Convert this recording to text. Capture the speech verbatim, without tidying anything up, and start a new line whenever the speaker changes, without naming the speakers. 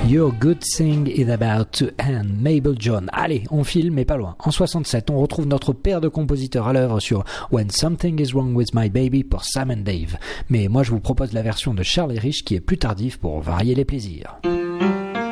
Your Good Thing is About to End, Mabel John. Allez, on file, mais pas loin. En soixante-sept, on retrouve notre paire de compositeurs à l'œuvre sur When Something is Wrong with My Baby pour Sam and Dave. Mais moi, je vous propose la version de Charlie Rich qui est plus tardive pour varier les plaisirs.